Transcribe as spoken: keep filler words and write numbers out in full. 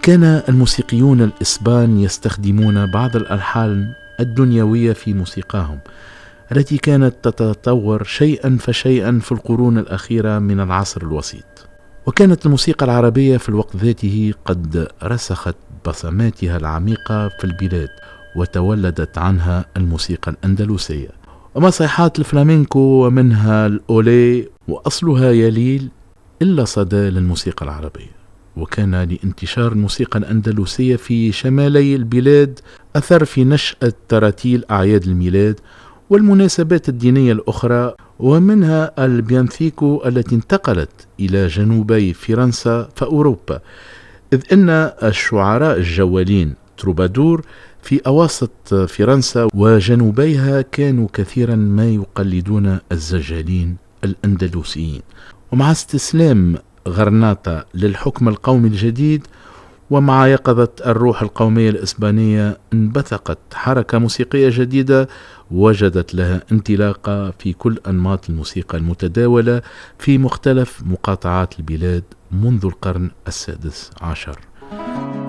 كان الموسيقيون الإسبان يستخدمون بعض الألحان الدنيوية في موسيقاهم التي كانت تتطور شيئا فشيئا في القرون الأخيرة من العصر الوسيط. وكانت الموسيقى العربية في الوقت ذاته قد رسخت بصماتها العميقة في البلاد، وتولدت عنها الموسيقى الأندلسية ومصيحات الفلامينكو ومنها الأولي، وأصلها يليل إلا صدى للموسيقى العربية. وكان لانتشار الموسيقى الأندلسية في شمالي البلاد أثر في نشأة تراتيل أعياد الميلاد والمناسبات الدينية الأخرى، ومنها البيانثيكو التي انتقلت إلى جنوبي فرنسا فأوروبا، إذ أن الشعراء الجوالين تروبادور في أواسط فرنسا وجنوبيها كانوا كثيرا ما يقلدون الزجالين الأندلسيين. ومع استسلام غرناطة للحكم القومي الجديد ومع يقظة الروح القومية الإسبانية انبثقت حركة موسيقية جديدة وجدت لها انطلاقة في كل أنماط الموسيقى المتداولة في مختلف مقاطعات البلاد منذ القرن السادس عشر.